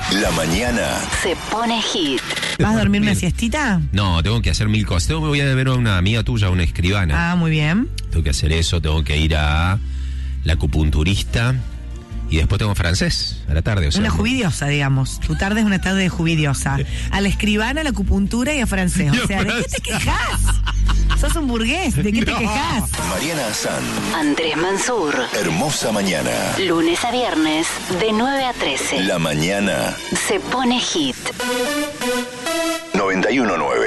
La mañana se pone hit. ¿Vas a dormir una siestita? No, tengo que hacer mil cosas. Me voy a ver a una amiga tuya, una escribana. Ah, muy bien. Tengo que hacer eso, tengo que ir a la acupunturista y después tengo francés a la tarde. O sea, Una juvidiosa, digamos. Tu tarde es una tarde de juvidiosa. A la escribana, a la acupuntura y a francés. O sea, ¿de qué te quejas? Sos un burgués, ¿de qué te quejas? Mariana San, Andrés Mansur. Hermosa Mañana. Lunes a viernes, de 9 a 13. La mañana Se pone hit. 91.9.